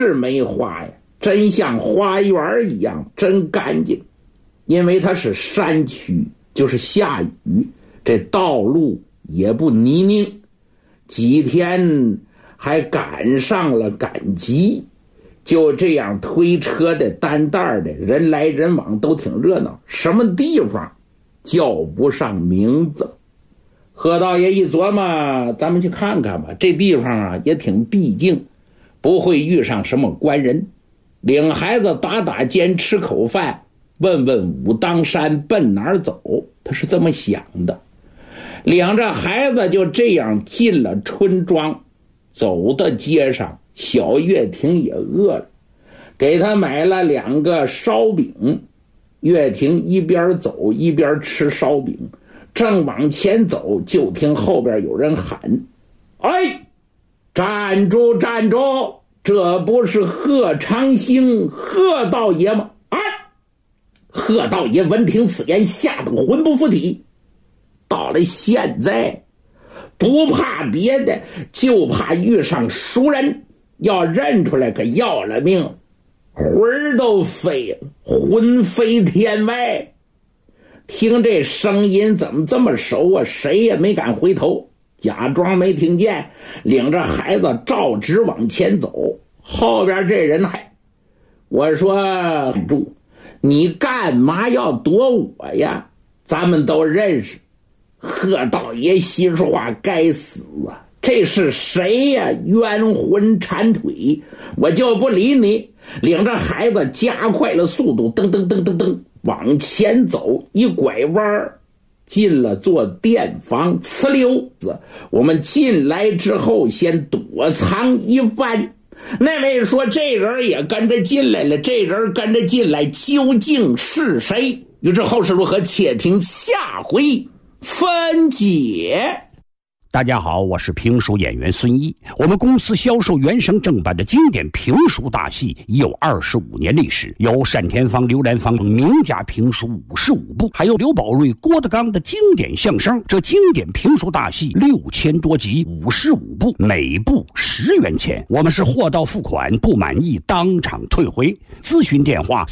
是梅花呀，真像花园一样，真干净。因为它是山区，就是下雨，这道路也不泥泞，几天还赶上了赶集，就这样推车的担担的人来人往都挺热闹。什么地方叫不上名字。贺道爷一琢磨，咱们去看看吧，这地方啊也挺僻静，不会遇上什么官人。领孩子打尖吃口饭，问问武当山奔哪儿走，他是这么想的。领着孩子就这样进了村庄，走到街上，小月婷也饿了，给他买了2个烧饼。月婷一边走一边吃烧饼，正往前走，就听后边有人喊：哎，站住站住，这不是贺长兴贺道爷吗？哎，贺道爷闻听此言，吓得魂不附体。到了现在，不怕别的，就怕遇上熟人，要认出来可要了命，魂儿都飞了，魂飞天外。听这声音怎么这么熟啊？谁也没敢回头，假装没听见，领着孩子照直往前走。后边这人还，我说住，你干嘛要躲我呀？咱们都认识。贺道爷心说话，该死啊，这是谁呀？冤魂缠腿，我就不理你。领着孩子加快了速度，噔噔噔噔噔往前走，一拐弯进了座店房。呲溜子，我们进来之后先躲藏一番。那位说这人也跟着进来了，这人跟着进来究竟是谁？欲知后事如何，且听下回分解。 大家好，我是评书演员孙一。我们公司销售原声正版的经典评书大戏已有25年历史，有单田芳、刘兰芳名家评书55部，还有刘宝瑞、郭德纲的经典相声。这经典评书大戏6000多集，55部，每部10元钱。我们是货到付款，不满意当场退回。咨询电话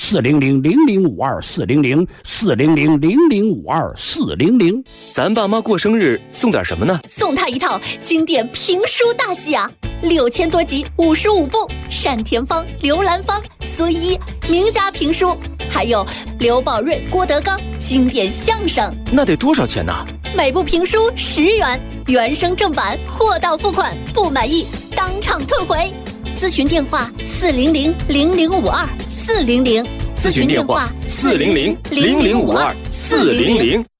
400-0052-400，400-0052-400。 咱爸妈过生日送点什么呢？ 送他一套经典评书大戏啊，6000多集，55部，单田芳、刘兰芳、孙一名家评书，还有刘宝瑞、郭德纲经典相声。 那得多少钱呢？ 每部评书10元，原声正版，货到付款，不满意当场退回。咨询电话400-0052-400， 咨询电话400-0052-400。